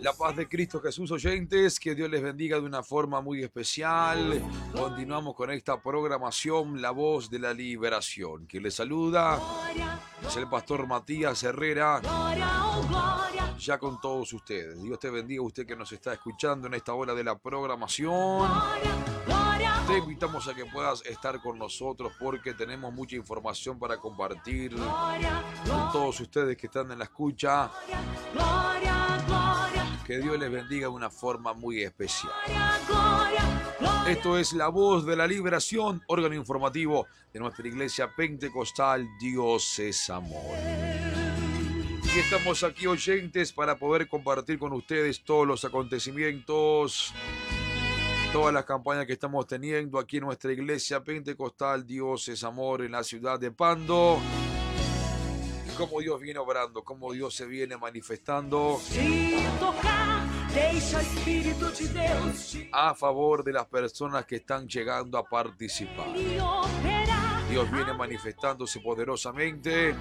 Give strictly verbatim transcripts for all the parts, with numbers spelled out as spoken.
La paz de Cristo Jesús, oyentes, que Dios les bendiga de una forma muy especial. Continuamos con esta programación, La Voz de la Liberación. Quien les saluda es el pastor Matías Herrera, ya con todos ustedes. Dios te bendiga, usted que nos está escuchando en esta hora de la programación. Te invitamos a que puedas estar con nosotros porque tenemos mucha información para compartir con todos ustedes que están en la escucha. Que Dios les bendiga de una forma muy especial. Esto es La Voz de la Liberación, órgano informativo de nuestra iglesia pentecostal Dios es Amor. Y estamos aquí, oyentes, para poder compartir con ustedes todos los acontecimientos, todas las campañas que estamos teniendo aquí en nuestra iglesia pentecostal Dios es Amor en la ciudad de Pando. Cómo Dios viene obrando, cómo Dios se viene manifestando a favor de las personas que están llegando a participar. Dios viene manifestándose poderosamente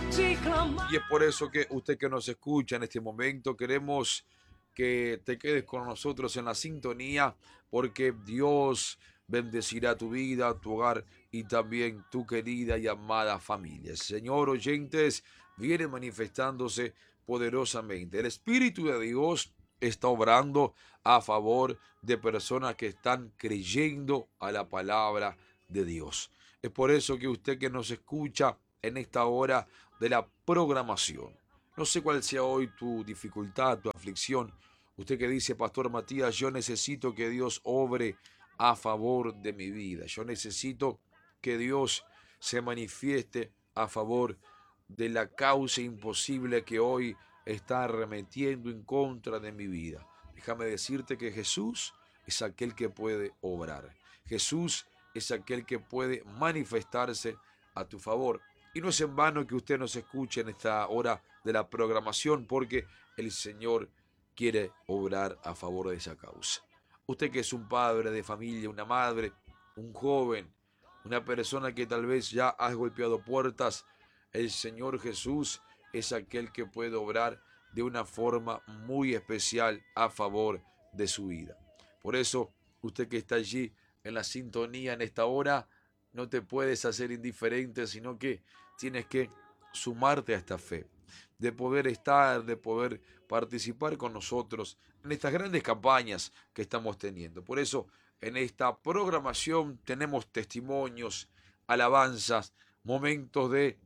y es por eso que usted que nos escucha en este momento queremos que te quedes con nosotros en la sintonía, porque Dios bendecirá tu vida, tu hogar y también tu querida y amada familia. El Señor, oyentes, viene manifestándose poderosamente. El Espíritu de Dios está obrando a favor de personas que están creyendo a la palabra de Dios. Es por eso que usted que nos escucha en esta hora de la programación, no sé cuál sea hoy tu dificultad, tu aflicción, usted que dice, Pastor Matías, yo necesito que Dios obre a favor de mi vida. Yo necesito que Dios se manifieste a favor de la causa imposible que hoy está arremetiendo en contra de mi vida. Déjame decirte que Jesús es aquel que puede obrar. Jesús es aquel que puede manifestarse a tu favor. Y no es en vano que usted nos escuche en esta hora de la programación, porque el Señor quiere obrar a favor de esa causa. Usted que es un padre de familia, una madre, un joven, una persona que tal vez ya has golpeado puertas, el Señor Jesús es aquel que puede obrar de una forma muy especial a favor de su vida. Por eso, usted que está allí en la sintonía en esta hora, no te puedes hacer indiferente, sino que tienes que sumarte a esta fe, de poder estar, de poder participar con nosotros en estas grandes campañas que estamos teniendo. Por eso, en esta programación tenemos testimonios, alabanzas, momentos de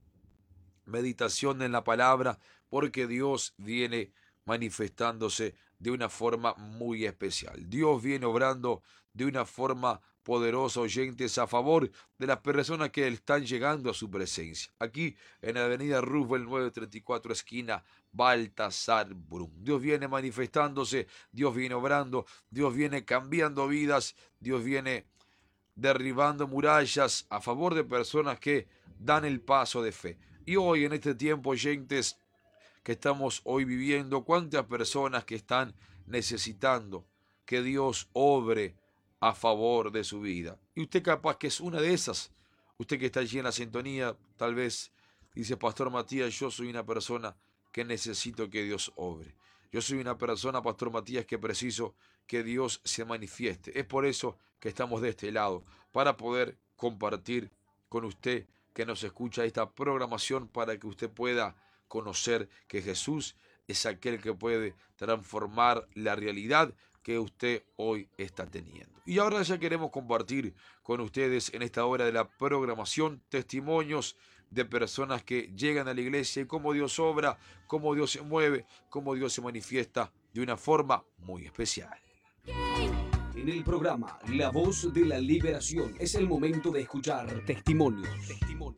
meditación en la palabra, porque Dios viene manifestándose de una forma muy especial. Dios viene obrando de una forma poderosa, oyentes, a favor de las personas que están llegando a su presencia. Aquí en la avenida Roosevelt nueve treinta y cuatro, esquina Baltasar Brum. Dios viene manifestándose, Dios viene obrando, Dios viene cambiando vidas, Dios viene derribando murallas a favor de personas que dan el paso de fe. Y hoy, en este tiempo, oyentes, que estamos hoy viviendo, cuántas personas que están necesitando que Dios obre a favor de su vida. Y usted capaz que es una de esas. Usted que está allí en la sintonía, tal vez dice, Pastor Matías, yo soy una persona que necesito que Dios obre. Yo soy una persona, Pastor Matías, que preciso que Dios se manifieste. Es por eso que estamos de este lado, para poder compartir con usted que nos escucha esta programación, para que usted pueda conocer que Jesús es aquel que puede transformar la realidad que usted hoy está teniendo. Y ahora ya queremos compartir con ustedes en esta hora de la programación testimonios de personas que llegan a la iglesia y cómo Dios obra, cómo Dios se mueve, cómo Dios se manifiesta de una forma muy especial. En el programa La Voz de la Liberación es el momento de escuchar testimonios. Testimonios.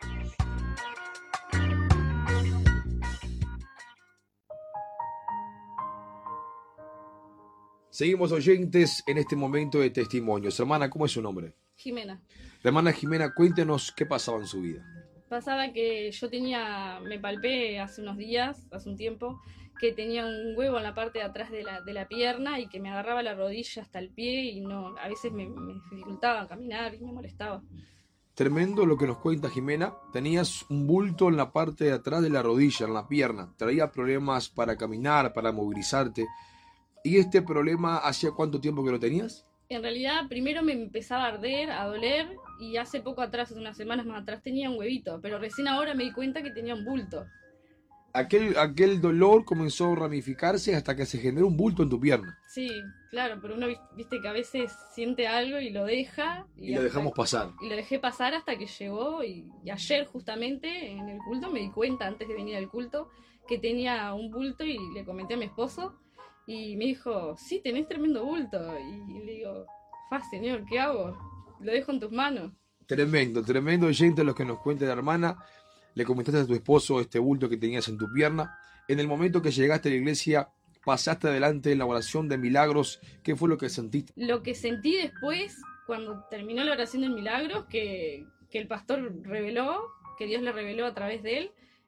Seguimos, oyentes, en este momento de testimonios. Hermana, ¿cómo es su nombre? Jimena. La hermana Jimena, cuéntenos qué pasaba en su vida. Pasaba que yo tenía, me palpé hace unos días, hace un tiempo, que tenía un huevo en la parte de atrás de la, de la pierna y que me agarraba la rodilla hasta el pie y no, a veces me, me dificultaba caminar y me molestaba. Tremendo lo que nos cuenta Jimena. Tenías un bulto en la parte de atrás de la rodilla, en la pierna. Traía problemas para caminar, para movilizarte. ¿Y este problema hacía cuánto tiempo que lo tenías? En realidad, primero me empezaba a arder, a doler, y hace poco atrás, hace unas semanas más atrás, tenía un huevito, pero recién ahora me di cuenta que tenía un bulto. Aquel, aquel dolor comenzó a ramificarse hasta que se generó un bulto en tu pierna. Sí, claro, pero uno viste que a veces siente algo y lo deja. Y, y lo dejamos pasar. Y lo dejé pasar hasta que llegó, y, y ayer justamente en el culto me di cuenta, antes de venir al culto, que tenía un bulto, y le comenté a mi esposo, y me dijo, sí, tenés tremendo bulto. Y, y le digo, fa, señor, ¿qué hago? Lo dejo en tus manos. Tremendo, tremendo oyente los que nos cuenta la hermana. Le comentaste a tu esposo este bulto que tenías en tu pierna. En el momento que llegaste a la iglesia, pasaste adelante en la oración de milagros. ¿Qué fue lo que sentiste? Lo que sentí después, cuando terminó la oración de milagros, que, que el pastor reveló, que Dios le reveló a través de él,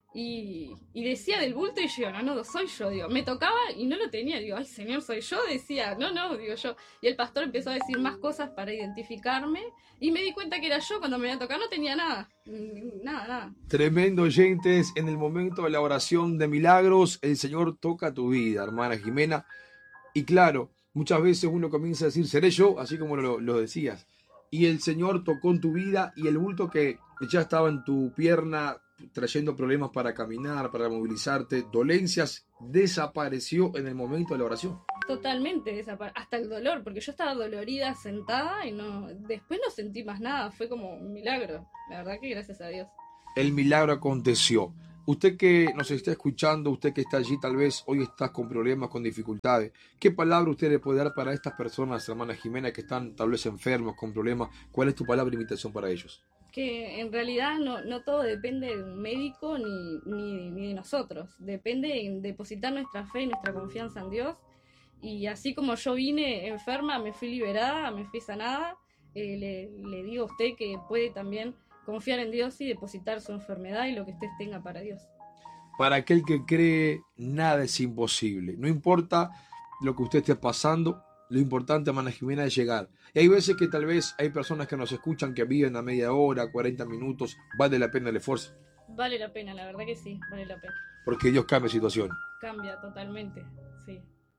y, y decía del bulto, y yo, no, no, soy yo, digo, me tocaba y no lo tenía, digo, ay, señor, soy yo, decía, no, no, digo yo, y el pastor empezó a decir más cosas para identificarme, y me di cuenta que era yo, cuando me iba a tocar no tenía nada, nada, nada. Tremendo oyentes, en el momento de la oración de milagros, el Señor toca tu vida, hermana Jimena, y claro, muchas veces uno comienza a decir, seré yo, así como lo, lo decías, y el Señor tocó en tu vida, y el bulto que ya estaba en tu pierna, trayendo problemas para caminar, para movilizarte, dolencias, desapareció en el momento de la oración. Totalmente, hasta el dolor, porque yo estaba dolorida sentada y no, después no sentí más nada, fue como un milagro, la verdad que gracias a Dios. El milagro aconteció. Usted que nos está escuchando, usted que está allí, tal vez hoy estás con problemas, con dificultades, ¿qué palabra usted le puede dar para estas personas, hermana Jimena, que están tal vez enfermos, con problemas? ¿Cuál es tu palabra de invitación para ellos? Que en realidad no, no todo depende de un médico ni, ni, ni de nosotros, depende en depositar nuestra fe y nuestra confianza en Dios, y así como yo vine enferma, me fui liberada, me fui sanada, eh, le, le digo a usted que puede también confiar en Dios y depositar su enfermedad y lo que usted tenga para Dios. Para aquel que cree, nada es imposible, no importa lo que usted esté pasando. Lo importante, hermana Jimena, es llegar. Y hay veces que tal vez hay personas que nos escuchan que viven a media hora, cuarenta minutos. Vale la pena el esfuerzo. Vale la pena, la verdad que sí, vale la pena. Porque Dios cambia situaciones. Cambia totalmente, sí.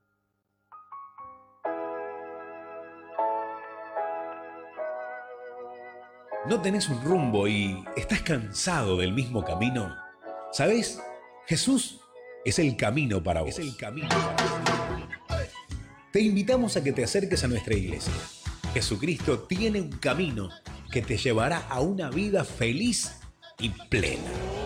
¿No tenés un rumbo y estás cansado del mismo camino? ¿Sabés? Jesús es el camino para vos. Es el camino para vos. Te invitamos a que te acerques a nuestra iglesia. Jesucristo tiene un camino que te llevará a una vida feliz y plena.